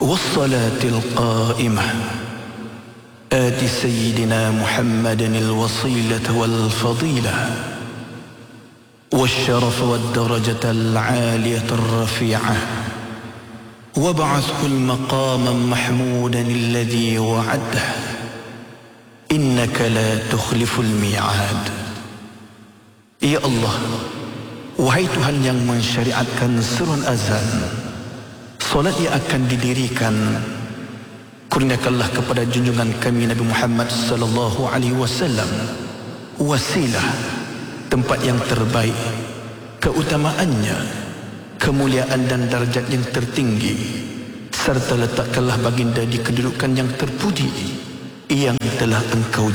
والصلاة القائمة آت سيدنا محمد الوصيلة والفضيلة والشرف والدرجة العالية الرفيعة وابعثه المقام محمودا الذي وعده إنك لا تخلف الميعاد. Ya Allah, wahai Tuhan yang mensyariatkan serun azan, solat yang akan didirikan, kurniakanlah kepada junjungan kami Nabi Muhammad sallallahu alaihi wasallam wasilah, tempat yang terbaik, keutamaannya, kemuliaan dan darjat yang tertinggi, serta letakkanlah baginda di kedudukan yang terpuji yang telah Engkau